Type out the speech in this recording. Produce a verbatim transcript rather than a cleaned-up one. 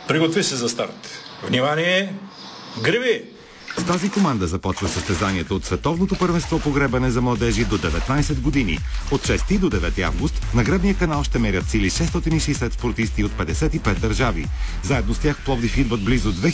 Приготви се за старт. Внимание! Греби! С тази команда започва състезанието от Световното първенство по гребане за младежи до деветнайсет години. От шести до девети август на гребния канал ще мерят сили шестстотин и шейсет спортисти от петдесет и пет държави. Заедно с тях в Пловдив идват близо две